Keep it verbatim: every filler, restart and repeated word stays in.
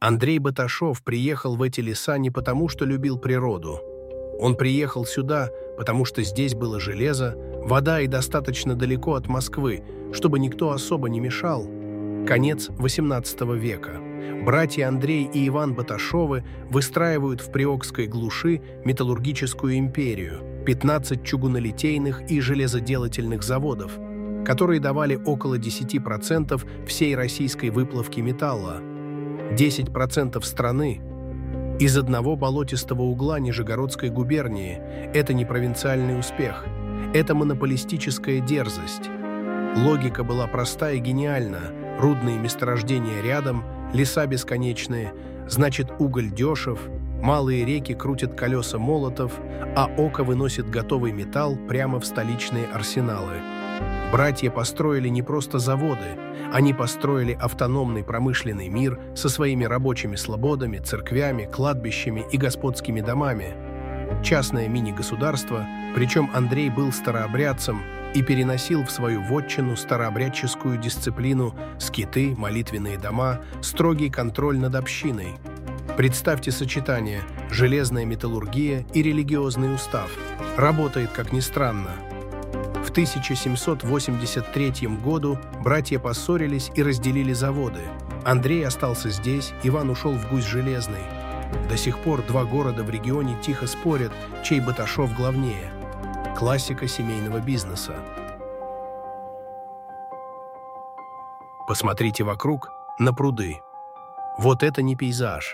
Андрей Баташов приехал в эти леса не потому, что любил природу. Он приехал сюда, потому что здесь было железо, вода и достаточно далеко от Москвы, чтобы никто особо не мешал. Конец восемнадцатого века. Братья Андрей и Иван Баташовы выстраивают в Приокской глуши металлургическую империю, пятнадцать чугунолитейных и железоделательных заводов, которые давали около десяти процентов всей российской выплавки металла. десять процентов страны из одного болотистого угла Нижегородской губернии – это не провинциальный успех, это монополистическая дерзость. Логика была проста и гениальна. Рудные месторождения рядом, леса бесконечные, значит, уголь дешев, малые реки крутят колеса молотов, а око выносит готовый металл прямо в столичные арсеналы. Братья построили не просто заводы, они построили автономный промышленный мир со своими рабочими слободами, церквями, кладбищами и господскими домами. Частное мини-государство, причем Андрей был старообрядцем и переносил в свою вотчину старообрядческую дисциплину, скиты, молитвенные дома, строгий контроль над общиной. Представьте сочетание «железная металлургия» и религиозный устав. Работает, как ни странно. В тысяча семьсот восемьдесят третьем году братья поссорились и разделили заводы. Андрей остался здесь, Иван ушел в Гусь Железный. До сих пор два города в регионе тихо спорят, чей Баташов главнее. Классика семейного бизнеса. Посмотрите вокруг на пруды. Вот это не пейзаж.